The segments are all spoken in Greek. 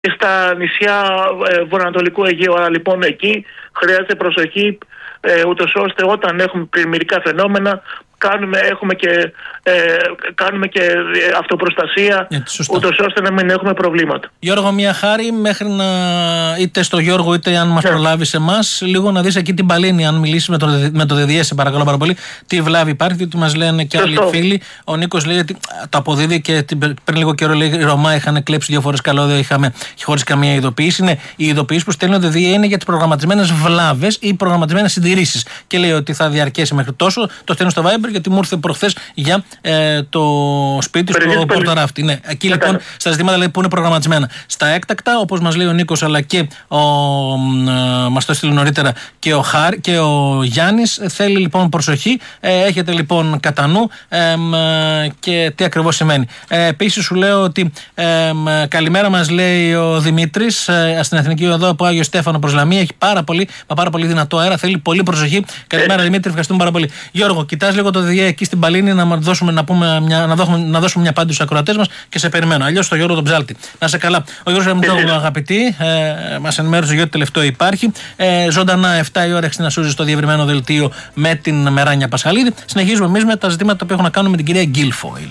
στα νησιά βορειοανατολικού Αιγαίου. Άρα λοιπόν εκεί χρειάζεται προσοχή, ούτως ώστε όταν έχουμε πλημμυρικά φαινόμενα κάνουμε και αυτοπροστασία, ούτως ώστε να μην έχουμε προβλήματα. Γιώργο, μια χάρη μέχρι να, είτε στο Γιώργο είτε αν μας προλάβεις εμάς, λίγο να δεις εκεί την Παλίνη, αν μιλήσεις με το ΔΔΕ, σε παρακαλώ πάρα πολύ, τι βλάβη υπάρχει, διότι μας λένε και άλλοι φίλοι. Ο Νίκος λέει ότι το αποδίδει και πριν λίγο καιρό λέει οι Ρωμά είχαν κλέψει 2 φορές καλώδιο, χωρίς καμία ειδοποίηση. Είναι οι ειδοποίησεις που στέλνει ο ΔΔΕ είναι για τις προγραμματισμένες βλάβες ή προγραμματισμένες συντηρήσεις. Και λέει ότι θα διαρκέσει μέχρι τόσο, το στέλνω στο Viber γιατί μου ήρθε προχθές για το σπίτι στο Πορτοράφτη. Ναι, εκεί λοιπόν στα ζητήματα λέει, που είναι προγραμματισμένα. Στα έκτακτα, όπως μας λέει ο Νίκος, αλλά και μας το έστειλε νωρίτερα και ο Γιάννης, θέλει λοιπόν προσοχή. Έχετε λοιπόν κατά νου και τι ακριβώς σημαίνει. Επίσης σου λέω ότι καλημέρα μας λέει ο Δημήτρης στην Εθνική Οδό από Άγιο Στέφανο προς Λαμία. Έχει πάρα πολύ δυνατό αέρα, θέλει πολύ προσοχή. Καλημέρα Δημήτρη, ευχαριστούμε πάρα πολύ. Γιώργο, κοιτάς λίγο το ΔΔΕ εκεί στην Παλίνη να δώσουμε μια απάντηση στους ακροατές μας και σε περιμένω. Αλλιώς στο Γιώργο τον Ψάλτη. Να σε καλά. Ο Γιώργος Ραμιτόγλου, αγαπητοί, μας ενημέρωσε για ό,τι τελευταίο υπάρχει. Ζωντανά 7 η ώρα Χριστίνα Σούζη στο διευρυμένο δελτίο με την Μεράνια Πασχαλίδη. Συνεχίζουμε εμείς με τα ζητήματα που έχουν να κάνουν με την κυρία Γκίλφοιλ.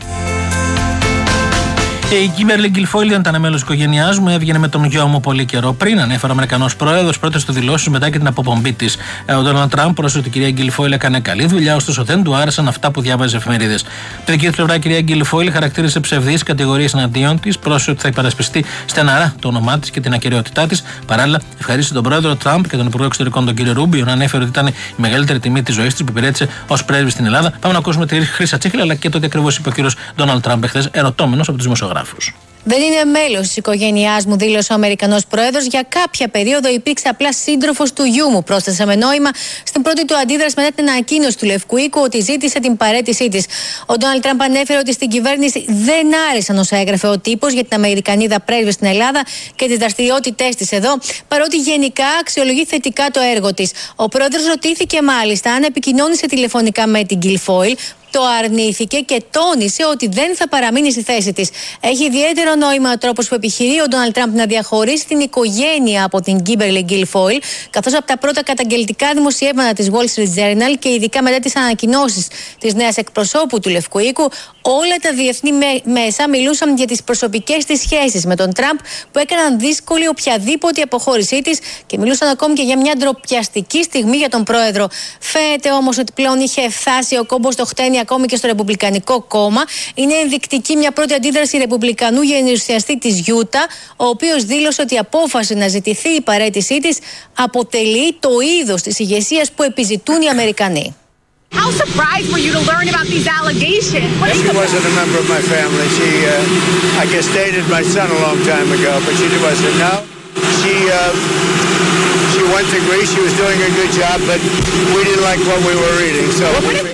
Η Κίμπερλι Γκίλφοιλ δεν ήταν μέλος της οικογένειάς μου, έβγαινε με τον γιο μου πολύ καιρό πριν. Ανέφερε ο Αμερικανός πρόεδρος πρώτες του δηλώσεις μετά και την αποπομπή της. Ο Ντόναλντ Τραμπ πρόσθεσε ότι η κυρία Γκίλφοιλ έκανε καλή δουλειά, ωστόσο δεν του άρεσαν αυτά που διάβαζε εφημερίδες. Από την δική της πλευρά, η κυρία Γκίλφοιλ χαρακτήρισε ψευδείς κατηγορίες εναντίον της, πρόσθεσε ότι θα υπερασπιστεί στεναρά το όνομά της και την ακεραιότητά της. Παράλληλα, ευχαρίστησε τον πρόεδρο Τραμπ και τον υπουργό εξωτερικών τον κύριο Ρούμπιο να ανέφερε ότι ήταν η μεγαλύτερη τιμή της ζωής της που υπηρέτησε ως πρέσβη στην Ελλάδα. Πάμε να ακούσουμε τη Χρύσα Τσίχλα αλλά και το τι ακριβώς είπε ο κύριος Ντόναλντ Τραμπ εχθές, ερωτώμενος από τους δημοσιογράφους. Δεν είναι μέλος της οικογένειάς μου, δήλωσε ο Αμερικανός πρόεδρος. Για κάποια περίοδο υπήρξε απλά σύντροφος του γιού μου, πρόσθεσε με νόημα στην πρώτη του αντίδραση μετά την ανακοίνωση του Λευκού Οίκου ότι ζήτησε την παραίτησή της. Ο Ντόναλντ Τραμπ ανέφερε ότι στην κυβέρνηση δεν άρεσαν όσα έγραφε ο τύπος για την Αμερικανίδα πρέσβη στην Ελλάδα και τις δραστηριότητές της εδώ, παρότι γενικά αξιολογεί θετικά το έργο της. Ο πρόεδρος ρωτήθηκε μάλιστα αν επικοινώνησε τηλεφωνικά με την Γκίλφοιλ. Το αρνήθηκε και τόνισε ότι δεν θα παραμείνει στη θέση της. Έχει ιδιαίτερο νόημα ο τρόπος που επιχειρεί ο Ντόναλντ Τραμπ να διαχωρίσει την οικογένεια από την Κίμπερλι Γκίλφοιλ, καθώς από τα πρώτα καταγγελτικά δημοσιεύματα της Wall Street Journal και ειδικά μετά τις ανακοινώσεις της νέας εκπροσώπου του Λευκού Οίκου, όλα τα διεθνή μέσα μιλούσαν για τις προσωπικές της σχέσεις με τον Τραμπ που έκαναν δύσκολη οποιαδήποτε αποχώρησή της και μιλούσαν ακόμη και για μια ντροπιαστική στιγμή για τον πρόεδρο. Φαίνεται όμως ότι πλέον είχε φτάσει ο κόμπος στο χτένι ακόμη και στο Ρεπουμπλικανικό κόμμα. Είναι ενδεικτική μια πρώτη αντίδραση Ρεπουμπλικανού γενεσιαστή της Γιούτα, ο οποίος δήλωσε ότι η απόφαση να ζητηθεί η παραίτησή της αποτελεί το είδος της ηγεσίας που επιζητούν οι Αμερικανοί. How surprised were you to learn about these allegations? She wasn't a member of my family. She, I guess, dated my son a long time ago, but she wasn't. No, she went to Greece. She was doing a good job, but we didn't like what we were reading. So.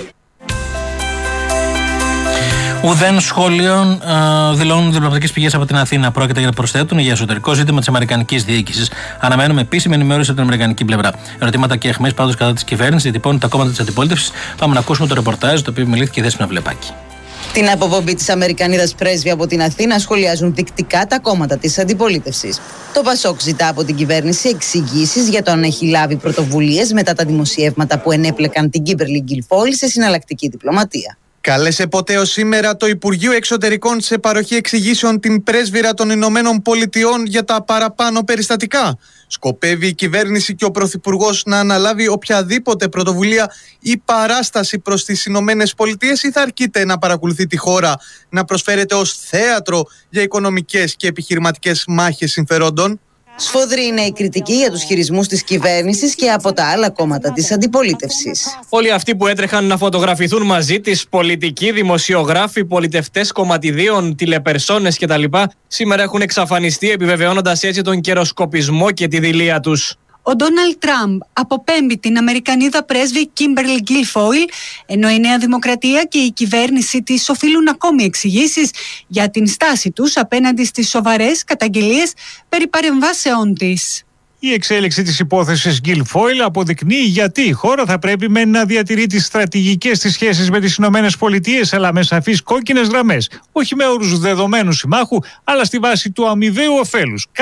Ουδέν σχόλιων δηλώνουν διπλωματικές πηγές από την Αθήνα. Πρόκειται για να προσθέτουν για εσωτερικό ζήτημα της αμερικανικής διοίκησης. Αναμένουμε επίσημη ενημέρωση από την αμερικανική πλευρά. Ερωτήματα και αιχμές πάντως κατά της κυβέρνησης διατυπώνουν τα κόμματα της αντιπολίτευσης. Πάμε να ακούσουμε το ρεπορτάζ το οποίο μιλήθηκε η Δέσποινα Βλεπάκη. Την αποπομπή της Αμερικανίδας πρέσβη από την Αθήνα σχολιάζουν δεικτικά τα κόμματα της αντιπολίτευσης. Το Πασόκ ζητά από την κυβέρνηση εξηγήσεις για το αν έχει λάβει πρωτοβουλίες μετά τα δημοσιεύματα που ενέπλεκαν την Κίμπερλι Γκίλφοιλ σε συναλλακτική διπλωματία. Κάλεσε ποτέ ως σήμερα το Υπουργείο Εξωτερικών σε παροχή εξηγήσεων την πρέσβυρα των Ηνωμένων Πολιτειών για τα παραπάνω περιστατικά? Σκοπεύει η κυβέρνηση και ο Πρωθυπουργός να αναλάβει οποιαδήποτε πρωτοβουλία ή παράσταση προς τις Ηνωμένες Πολιτείες ή θα αρκείται να παρακολουθεί τη χώρα να προσφέρεται ως θέατρο για οικονομικές και επιχειρηματικές μάχες συμφερόντων? Σφοδρή είναι η κριτική για τους χειρισμούς της κυβέρνησης και από τα άλλα κόμματα της αντιπολίτευσης. Όλοι αυτοί που έτρεχαν να φωτογραφηθούν μαζί της, πολιτικοί, δημοσιογράφοι, πολιτευτές κομματιδίων, τηλεπερσόνες κτλ., σήμερα έχουν εξαφανιστεί, επιβεβαιώνοντας έτσι τον καιροσκοπισμό και τη δειλία τους. Ο Ντόναλντ Τραμπ αποπέμπει την Αμερικανίδα πρέσβη Κίμπερλι Γκίλφοιλ, ενώ η Νέα Δημοκρατία και η κυβέρνησή της οφείλουν ακόμη εξηγήσεις για την στάση τους απέναντι στις σοβαρές καταγγελίες περί παρεμβάσεών της. Η εξέλιξη της υπόθεσης Guilfoyle αποδεικνύει γιατί η χώρα θα πρέπει να διατηρεί τις στρατηγικές της σχέσεις με τις ΗΠΑ, αλλά με σαφείς κόκκινες γραμμές, όχι με όρους δεδομένου συμμάχου, αλλά στη βάση του αμοιβαίου ωφέλους.